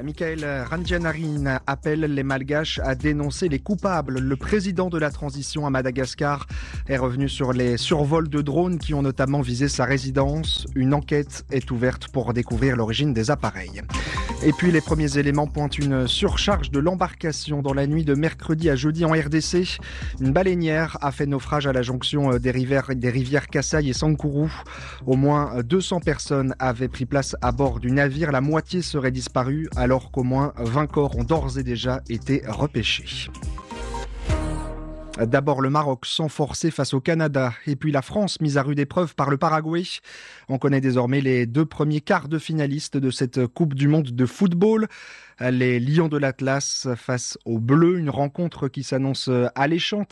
Michael Randrianarine appelle les Malgaches à dénoncer les coupables. Le président de la transition à Madagascar est revenu sur les survols de drones qui ont notamment visé sa résidence. Une enquête est ouverte pour découvrir l'origine des appareils. Et puis les premiers éléments pointent une surcharge de l'embarcation dans la nuit de mercredi à jeudi en RDC. Une baleinière a fait naufrage à la jonction des rivières Kasaï et Sankourou. Au moins 200 personnes avaient pris place à bord du navire. La moitié serait disparue alors qu'au moins 20 corps ont d'ores et déjà été repêchés. D'abord le Maroc sans forcer face au Canada et puis la France mise à rude épreuve par le Paraguay. On connaît désormais les deux premiers quarts de finalistes de cette Coupe du Monde de football. Les Lions de l'Atlas face aux Bleus, une rencontre qui s'annonce alléchante